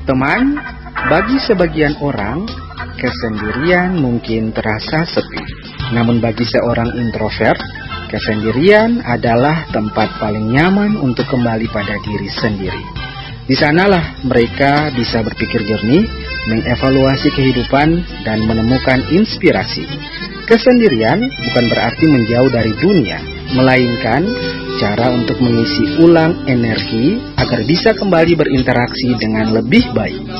Teman, bagi sebagian orang, kesendirian mungkin terasa sepi. Namun bagi seorang introvert, kesendirian adalah tempat paling nyaman untuk kembali pada diri sendiri. Di sanalah mereka bisa berpikir jernih, mengevaluasi kehidupan, dan menemukan inspirasi. Kesendirian bukan berarti menjauh dari dunia, melainkan cara untuk mengisi ulang energi agar bisa kembali berinteraksi dengan lebih baik.